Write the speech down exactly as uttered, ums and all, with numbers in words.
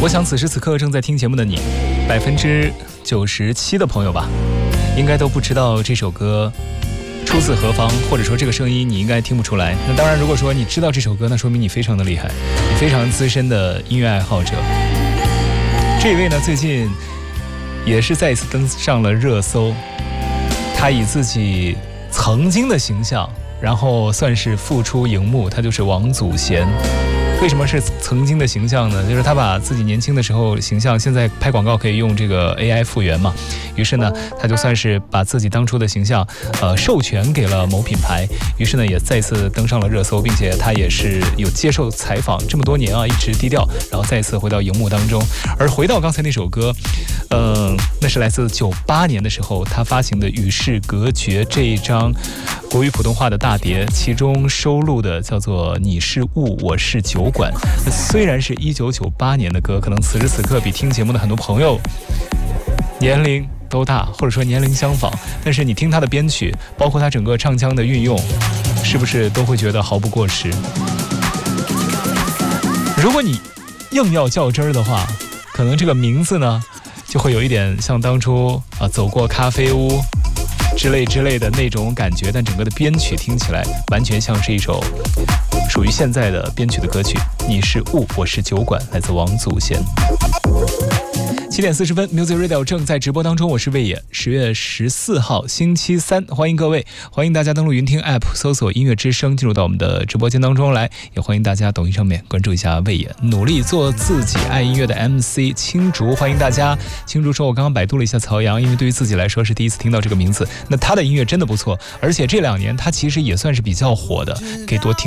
我想此时此刻正在听节目的你，百分之九十七的朋友吧，应该都不知道这首歌出自何方，或者说这个声音你应该听不出来。那当然，如果说你知道这首歌，那说明你非常的厉害，你非常资深的音乐爱好者。这一位呢，最近也是再一次登上了热搜，他以自己曾经的形象，然后算是复出荧幕，他就是王祖贤。为什么是曾经的形象呢？就是他把自己年轻的时候形象，现在拍广告可以用这个 A I 复原嘛，于是呢他就算是把自己当初的形象呃授权给了某品牌，于是呢也再次登上了热搜，并且他也是有接受采访，这么多年啊一直低调，然后再次回到荧幕当中。而回到刚才那首歌，呃那是来自九八年的时候他发行的《与世隔绝》这一张国语普通话的大碟，其中收录的叫做《你是雾我是酒馆》。虽然是一九九八年的歌，可能此时此刻比听节目的很多朋友年龄都大，或者说年龄相仿，但是你听他的编曲，包括他整个唱腔的运用，是不是都会觉得毫不过时？如果你硬要较真儿的话，可能这个名字呢就会有一点像当初啊走过咖啡屋之类之类的那种感觉，但整个的编曲听起来完全像是一首属于现在的编曲的歌曲。你是雾我是酒馆，来自王祖贤。七点四十分 Music Radio 正在直播当中，我是魏野。十月十四号星期三，欢迎各位，欢迎大家登录云听 App 搜索音乐之声，进入到我们的直播间当中来，也欢迎大家抖音上面关注一下魏野，努力做自己爱音乐的 M C 青竹，欢迎大家。青竹说，我刚刚百度了一下曹阳，因为对于自己来说是第一次听到这个名字，那他的音乐真的不错，而且这两年他其实也算是比较火的，可以多听